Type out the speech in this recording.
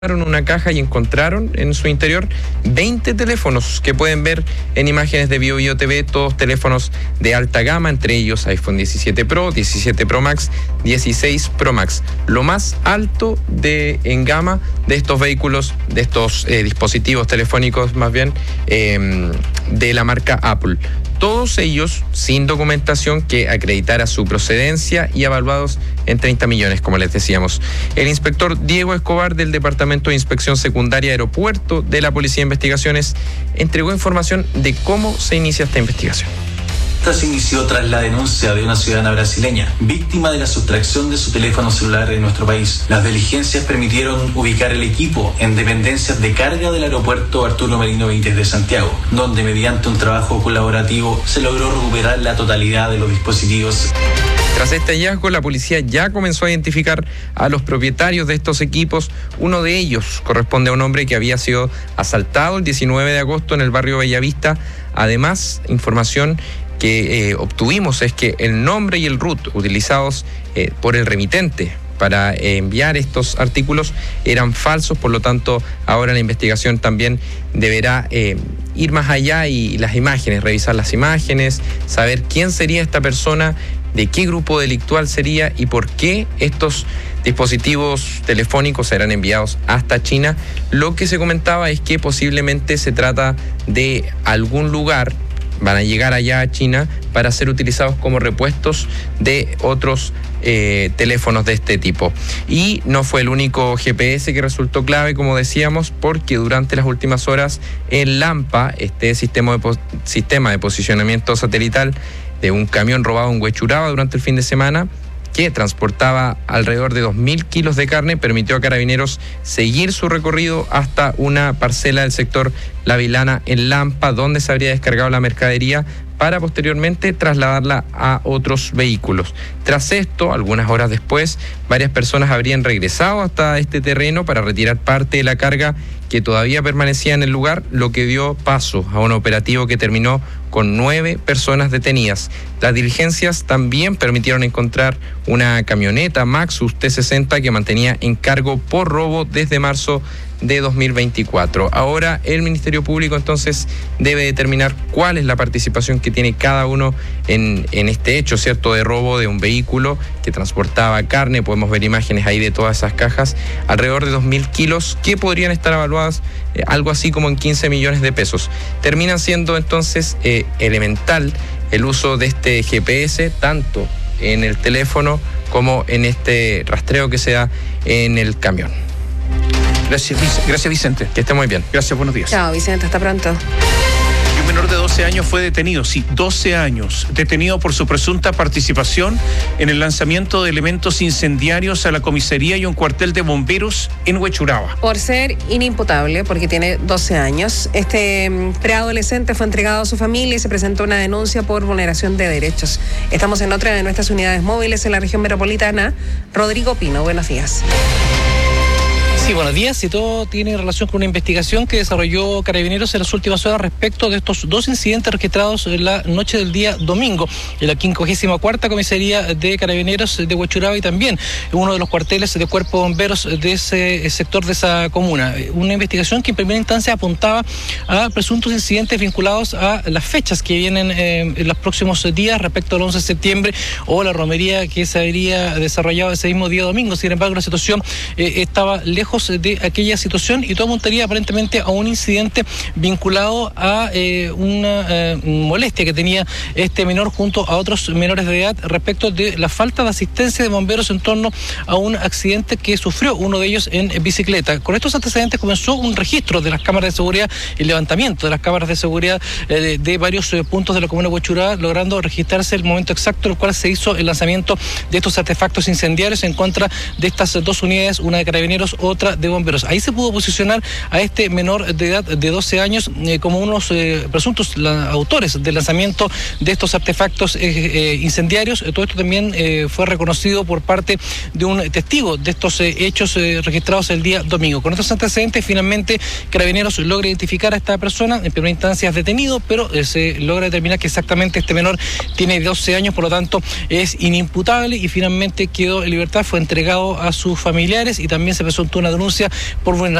una caja y encontraron en su interior 20 teléfonos que pueden ver en imágenes de BioBio TV, todos teléfonos de alta gama, entre ellos iPhone 17 Pro, 17 Pro Max, 16 Pro Max, lo más alto en gama de estos vehículos, de estos dispositivos telefónicos más bien, de la marca Apple. Todos ellos sin documentación que acreditara su procedencia y evaluados en 30 millones, como les decíamos. El inspector Diego Escobar del Departamento de Inspección Secundaria Aeropuerto de la Policía de Investigaciones entregó información de cómo se inicia esta investigación. Esta se inició tras la denuncia de una ciudadana brasileña, víctima de la sustracción de su teléfono celular en nuestro país. Las diligencias permitieron ubicar el equipo en dependencias de carga del aeropuerto Arturo Merino Benítez de Santiago, donde mediante un trabajo colaborativo se logró recuperar la totalidad de los dispositivos. Tras este hallazgo, la policía ya comenzó a identificar a los propietarios de estos equipos. Uno de ellos corresponde a un hombre que había sido asaltado el 19 de agosto en el barrio Bellavista. Además, información que obtuvimos es que el nombre y el RUT utilizados por el remitente para enviar estos artículos eran falsos, por lo tanto ahora la investigación también deberá ir más allá y las imágenes, revisar las imágenes, saber quién sería esta persona, de qué grupo delictual sería y por qué estos dispositivos telefónicos serán enviados hasta China. Lo que se comentaba es que posiblemente se trata de algún lugar, van a llegar allá a China para ser utilizados como repuestos de otros teléfonos de este tipo. Y no fue el único GPS que resultó clave, como decíamos, porque durante las últimas horas en Lampa, este sistema de posicionamiento satelital de un camión robado en Huechuraba durante el fin de semana, que transportaba alrededor de 2.000 kilos de carne, permitió a Carabineros seguir su recorrido hasta una parcela del sector La Vilana en Lampa, donde se habría descargado la mercadería para posteriormente trasladarla a otros vehículos. Tras esto, algunas horas después, varias personas habrían regresado hasta este terreno para retirar parte de la carga que todavía permanecía en el lugar, lo que dio paso a un operativo que terminó con 9 personas detenidas. Las diligencias también permitieron encontrar una camioneta Maxus T60 que mantenía en cargo por robo desde marzo de 2024. Ahora el Ministerio Público entonces debe determinar cuál es la participación que tiene cada uno en este hecho, ¿cierto?, de robo de un vehículo que transportaba carne. Podemos ver imágenes ahí de todas esas cajas, alrededor de 2.000 kilos que podrían estar evaluadas algo así como en 15 millones de pesos. Terminan siendo entonces elemental el uso de este GPS, tanto en el teléfono como en este rastreo que se da en el camión. Gracias, Vicente. Que esté muy bien. Gracias, buenos días. Chao, Vicente, hasta pronto. Un menor de 12 años fue detenido, 12 años, detenido por su presunta participación en el lanzamiento de elementos incendiarios a la comisaría y un cuartel de bomberos en Huechuraba. Por ser inimputable, porque tiene 12 años, este preadolescente fue entregado a su familia y se presentó una denuncia por vulneración de derechos. Estamos en otra de nuestras unidades móviles en la región metropolitana. Rodrigo Pino, buenos días. Sí, buenos días. Y todo tiene relación con una investigación que desarrolló Carabineros en las últimas horas respecto de estos 2 incidentes registrados en la noche del día domingo en la 54ª comisaría de Carabineros de Huechuraba y también en uno de los cuarteles de Cuerpo de Bomberos de ese sector de esa comuna. Una investigación que en primera instancia apuntaba a presuntos incidentes vinculados a las fechas que vienen en los próximos días respecto al 11 de septiembre o la romería que se habría desarrollado ese mismo día domingo. Sin embargo, la situación estaba lejos de aquella situación y todo apuntaría aparentemente a un incidente vinculado a una molestia que tenía este menor junto a otros menores de edad respecto de la falta de asistencia de bomberos en torno a un accidente que sufrió uno de ellos en bicicleta. Con estos antecedentes comenzó un registro de las cámaras de seguridad, el levantamiento de las cámaras de seguridad de varios puntos de la comuna de Huechuraba, logrando registrarse el momento exacto en el cual se hizo el lanzamiento de estos artefactos incendiarios en contra de estas 2 unidades, una de Carabineros, otra de bomberos. Ahí se pudo posicionar a este menor de edad de 12 años como unos presuntos autores del lanzamiento de estos artefactos incendiarios. Todo esto también fue reconocido por parte de un testigo de estos hechos registrados el día domingo. Con estos antecedentes, finalmente Carabineros logra identificar a esta persona. En primera instancia es detenido, pero se logra determinar que exactamente este menor tiene 12 años, por lo tanto es inimputable y finalmente quedó en libertad, fue entregado a sus familiares y también se presentó una una denuncia por vulneración